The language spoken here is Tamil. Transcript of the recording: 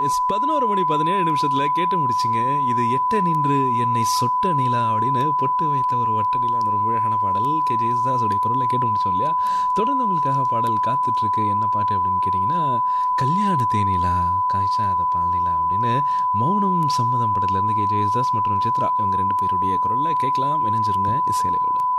எஸ் 11:17 கேட்டு முடிச்சிங்க. இது எட்ட நின்று என்னை சொட்ட நிலா அப்படின்னு பொட்டு வைத்த ஒரு வட்ட நிலான்னு ரொம்ப அழகான பாடல் ஜெயசுதாஸுடைய குரல்ல கேட்டு முடிச்சோம் இல்லையா. தொடர்ந்து உங்களுக்காக பாடல் காத்துட்டு இருக்கு. என்ன பாட்டு அப்படின்னு கேட்டீங்கன்னா, கல்யாண தேனிலா காய்ச்சாத பால் நிலா அப்படின்னு மௌனம் சம்மதம் படத்துல இருந்து ஜெயசுதாஸ் மற்றும் சித்ரா இவங்க 2 பேருடைய குரல்ல கேட்கலாம். இணைஞ்சிருங்க இசையிலையோட.